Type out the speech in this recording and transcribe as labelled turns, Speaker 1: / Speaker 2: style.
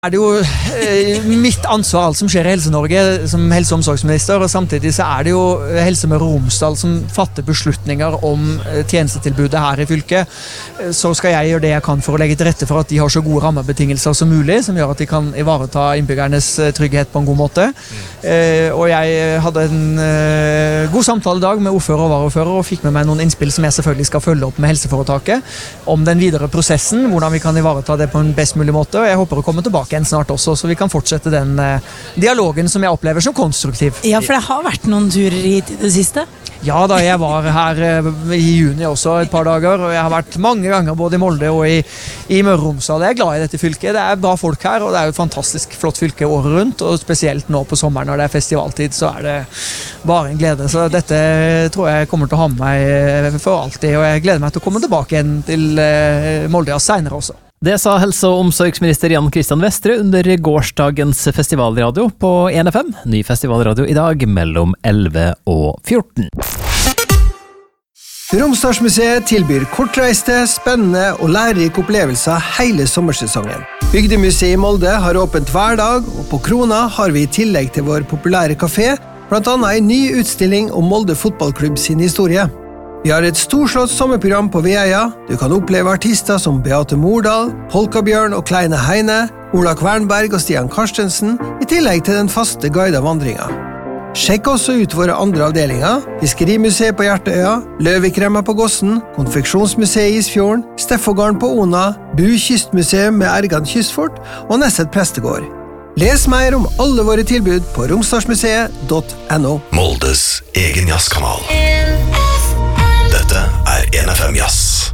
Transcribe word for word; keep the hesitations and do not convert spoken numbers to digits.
Speaker 1: Er det jo eh, mitt ansvar alt som skjer i Helse-Norge som helse- og omsorgsminister, og samtidig så er det jo Helse Møre og Romsdal som fatter beslutninger om eh, tjenestetilbudet her i fylket. Eh, Så skal jeg gjøre det jeg kan for å legge til rette for at de har så gode rammebetingelser som mulig, som gjør at de kan ivareta innbyggernes eh, trygghet på en god måte. Eh, Og jeg hadde en eh, god samtale i dag med ordfører og varaordfører og fikk med meg noen innspill som jeg selvfølgelig skal følge opp med helseforetaket om den videre prosessen, hvordan vi kan ivareta det på en best mulig måte, og jeg håper å komme tilbake igjen snart også, så vi kan fortsette den eh, dialogen som jeg opplever som konstruktiv.
Speaker 2: Ja, for det har vært noen turer hit i det siste.
Speaker 1: Ja da, jeg var her eh, i juni også et par dager, og jeg har vært mange ganger både i Molde og i, i Møre og Romsdal. Jeg er glad i dette fylket, det er bra folk her, og det er jo et fantastisk flott fylke året rundt, og spesielt nå på sommeren når det er festivaltid, så er det bare en glede. Så dette tror jeg kommer til å ha med meg for alltid, og jeg gleder meg til å komme tilbake igjen til eh, Molde senere også.
Speaker 3: Det sa helse- og omsorgsminister Jan Christian Vestre under gårsdagens festivalradio på en F M. Ny festivalradio i dag mellom elleve og fjorten.
Speaker 4: Romsdalsmuseet tilbyr kortreiste, spennende og lærerike opplevelser hele sommersesongen. Bygdemuseet i Molde har åpent hver dag, og på Krona har vi i tillegg til vår populære kafé, blant annet en ny utstilling om Molde fotballklubb sin historie. Vi har et storslått sommerprogram på Veia. Du kan oppleve artister som Beate Mordal, Polkabjørn og Kleine Heine, Ola Kvernberg og Stian Karstensen, i tillegg til den faste guidede vandringa. Sjekk også ut våre andre avdelinger: Fiskerimuseet på Hjertøya, Løvikremma på Gossen, Konfeksjonsmuseet i Isfjorden, Steffogården på Ona, Bu kystmuseum med Ergan kystfort og Nesset prestegård. Les mer om alle våre tilbud på romsdalsmuseet punktum no.
Speaker 5: Moldes egen jazzkanal. Dette er en F M Jazz.